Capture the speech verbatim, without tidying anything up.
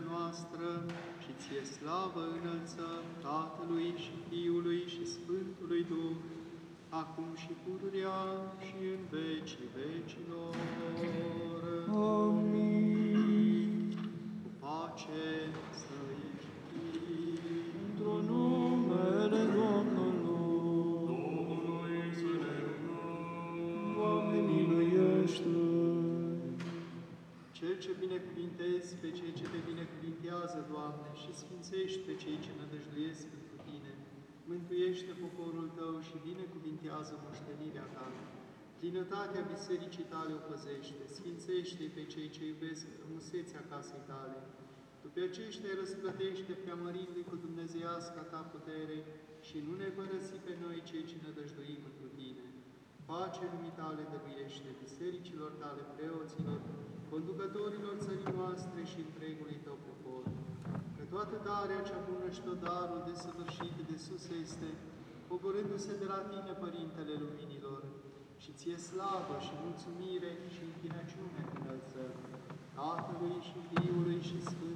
mântuirea noastră și ție slavă înălțăm Tatălui și Fiului și Sfântului Duh, acum și pururea și în vecii vecilor. Amin. Cu pace să ieșim. Într-o numele Domnului, Domnului să ne rugăm. Doamne miluiește! Cel ce binecuvintezi pe cei ce te binecuvintează, Doamne, și sfințești pe cei ce nădăjduiesc pentru Tine, mântuiește poporul Tău și binecuvintează moștenirea Ta. Plinătatea bisericii Tale o păzește, sfințește pe cei ce iubesc frumusețea casei Tale. Tu pe aceștia răsplătește preamărindu-i cu dumnezeiasca Ta putere și nu ne părăsi pe noi cei ce nădăjduim întru Tine. Pace lumii Tale dăruiește bisericilor Tale, preoților, conducătorilor țării noastre și întregului Tău popor. Că toată darea cea bună și tot darul desăvârșit de sus este, pogorându-se de la Tine, Părintele Luminilor, și Ție slavă și mulțumire și închinăciune înălțăm, Tatălui și Fiului și Sfântului